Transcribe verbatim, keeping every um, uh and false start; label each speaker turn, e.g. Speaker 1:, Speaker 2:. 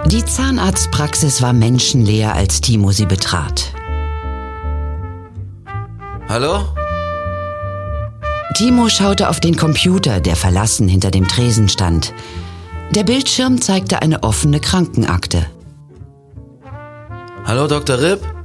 Speaker 1: Die Zahnarztpraxis war menschenleer, als Timo sie betrat.
Speaker 2: Hallo?
Speaker 1: Timo schaute auf den Computer, der verlassen hinter dem Tresen stand. Der Bildschirm zeigte eine offene Krankenakte.
Speaker 2: Hallo, Doktor Ripp?